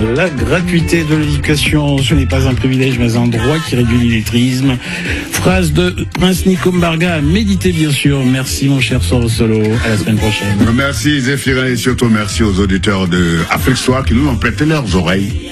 La gratuité de l'éducation, ce n'est pas un privilège, mais un droit qui réduit l'illettrisme. Phrase de Prince Nico Mbarga, méditez bien sûr. Merci mon cher Soro Solo, à la semaine prochaine. Merci Zéphirin et surtout merci aux auditeurs de Afrique Soir qui nous ont prêté leurs oreilles.